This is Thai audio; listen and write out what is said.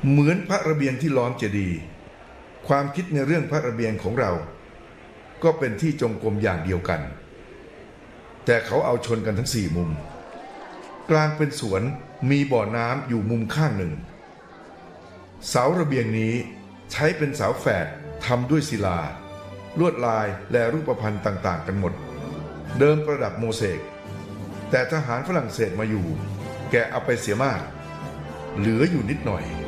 เหมือนพระระเบียงที่ล้อมเจดีย์ความคิดในเรื่องพระระเบียงของเราก็เป็นที่จงกรมอย่างเดียวกันแต่เขาเอาชนกันทั้ง4 มุมกลางเป็นสวนมีบ่อน้ำอยู่มุมข้างหนึ่งเสาระเบียงนี้ใช้เป็นเสาแฝดทำด้วยศิลาลวดลายและรูปพรรณต่างๆกันหมดเดิมประดับโมเสกแต่ทหารฝรั่งเศสมาอยู่แกะเอาไปเสียมากเหลืออยู่นิดหน่อย